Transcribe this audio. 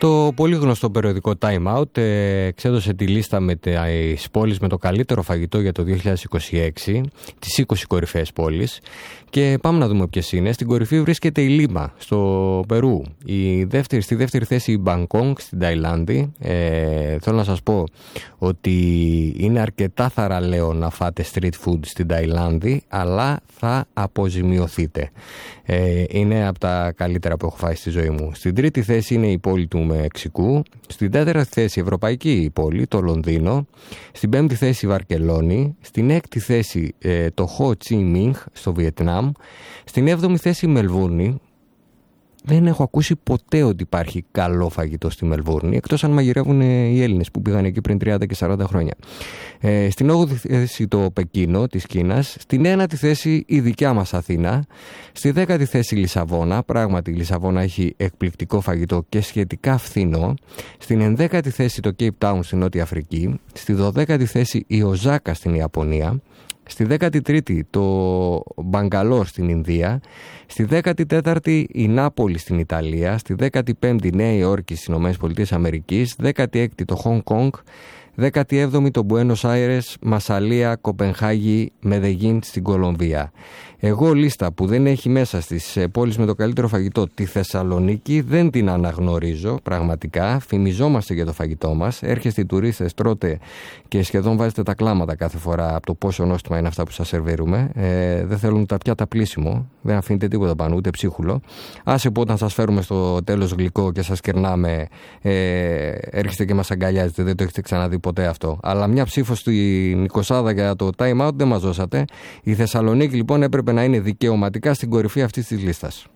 Το πολύ γνωστό περιοδικό Time Out εξέδωσε τη λίστα με τις πόλεις με το καλύτερο φαγητό για το 2026, τις 20 κορυφαίες πόλεις, και πάμε να δούμε ποιες είναι. Στην κορυφή βρίσκεται η Λίμα στο Περού, στη δεύτερη θέση η Μπανκόγκ στην Ταϊλάνδη. Θέλω να σας πω ότι είναι αρκετά θαραλέο να φάτε street food στην Ταϊλάνδη, αλλά θα αποζημιωθείτε. Είναι από τα καλύτερα που έχω φάει στη ζωή μου. Στην τρίτη θέση είναι η πόλη του Μεξικού. Στην τέταρτη θέση η ευρωπαϊκή πόλη, το Λονδίνο. Στην πέμπτη θέση η Βαρκελόνη. Στην έκτη θέση το Χο Τσι Μίνχ στο Βιετνάμ. Στην έβδομη θέση η Μελβούρνη. Δεν έχω ακούσει ποτέ ότι υπάρχει καλό φαγητό στη Μελβούρνη, εκτός αν μαγειρεύουν οι Έλληνες που πήγαν εκεί πριν 30 και 40 χρόνια. Στην 8η θέση το Πεκίνο της Κίνας. Στην 9η θέση η δικιά μας Αθήνα. Στη 10η θέση η Λισαβόνα. Πράγματι η Λισαβόνα έχει εκπληκτικό φαγητό και σχετικά φθηνό. Στην 11η θέση το Cape Town στην Νότια Αφρική. Στη 12η θέση η Οζάκα στην Ιαπωνία. Στη 13η το Μπαγκαλόρ στην Ινδία. Στη 14η η Νάπολη στην Ιταλία. Στη 15η η Νέα Υόρκη στις ΗΠΑ. 16η το Χονγκ Κονγκ. 17η το Μπουένος Άιρες, Μασαλία, Κοπενχάγη, Μεδεγίν στην Κολομβία. Εγώ λίστα που δεν έχει μέσα στις πόλεις με το καλύτερο φαγητό τη Θεσσαλονίκη δεν την αναγνωρίζω πραγματικά. Φημιζόμαστε για το φαγητό μας. Έρχεστε οι τουρίστες, τρώτε και σχεδόν βάζετε τα κλάματα κάθε φορά από το πόσο νόστιμα είναι αυτά που σας σερβίρουμε. Δεν θέλουν τα πιάτα πλήσιμο, δεν αφήνετε τίποτα πάνω, ούτε ψίχουλο. Άσε που όταν σας φέρουμε στο τέλος γλυκό και σας κερνάμε, έρχεστε και μας αγκαλιάζετε. Δεν το έχετε ξαναδεί ποτέ αυτό. Αλλά μια ψήφο στην 20 για το Time Out δεν μας δώσατε. Η Θεσσαλονίκη λοιπόν έπρεπε να είναι δικαιωματικά στην κορυφή αυτής της λίστας.